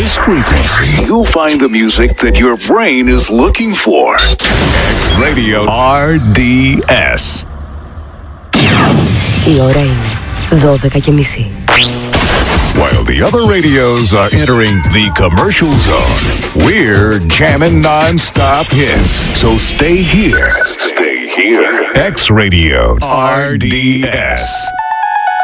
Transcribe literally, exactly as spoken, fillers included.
this frequency, you'll find the music that your brain is looking for. X Radio αρ ντι ες. Η ώρα είναι δώδεκα και μισή. While the other radios are entering the commercial zone, we're jamming non-stop hits. So stay here. Stay here. X Radio αρ ντι ες.